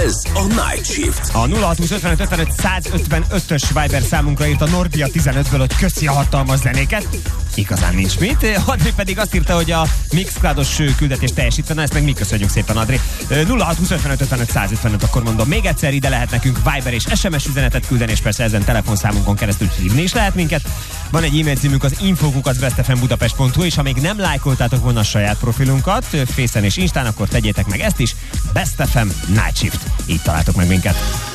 Ez a Night Shift. A 0625551055-ös Viber számunkra írt a Nordia 15-ből, hogy köszi a hatalmas zenéket. Igazán nincs mit. Adri pedig azt írta, hogy a Mixcloudos küldetés teljesítve, na ezt meg mi köszönjük szépen, Adri. 0625551055, akkor mondom még egyszer, ide lehet nekünk Viber és SMS üzenetet küldeni, és persze ezen telefonszámunkon keresztül hívni is lehet minket. Van egy e-mail címünk, az info@bestfmbudapest.hu, és ha még nem lájkoltátok volna a saját profilunkat Facen és Instán, akkor tegyétek meg ezt is. Best FM Night Shift. Így találtok meg minket.